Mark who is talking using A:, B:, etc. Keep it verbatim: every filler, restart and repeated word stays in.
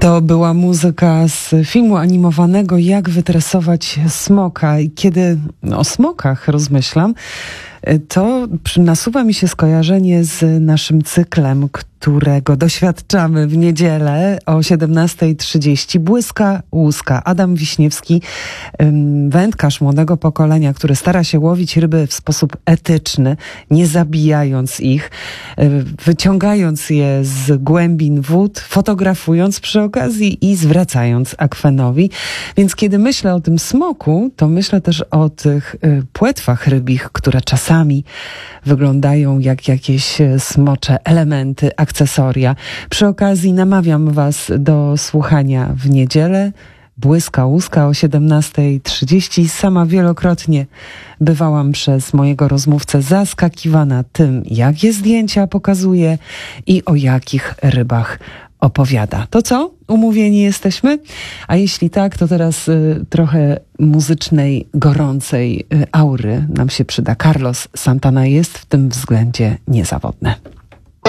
A: To była muzyka z filmu animowanego Jak wytresować smoka. I kiedy o smokach rozmyślam, to nasuwa mi się skojarzenie z naszym cyklem, którego doświadczamy w niedzielę o siedemnasta trzydzieści. Błyska łuska. Adam Wiśniewski, wędkarz młodego pokolenia, który stara się łowić ryby w sposób etyczny, nie zabijając ich, wyciągając je z głębin wód, fotografując przy okazji i zwracając akwenowi. Więc kiedy myślę o tym smoku, to myślę też o tych płetwach rybich, które czasami wyglądają jak jakieś smocze elementy, akcesoria. Przy okazji namawiam was do słuchania w niedzielę Błyska łuska o siedemnasta trzydzieści. Sama wielokrotnie bywałam przez mojego rozmówcę zaskakiwana tym, jakie zdjęcia pokazuje i o jakich rybach opowiada. To co? Umówieni jesteśmy? A jeśli tak, to teraz y, trochę muzycznej, gorącej y, aury nam się przyda. Carlos Santana jest w tym względzie niezawodny.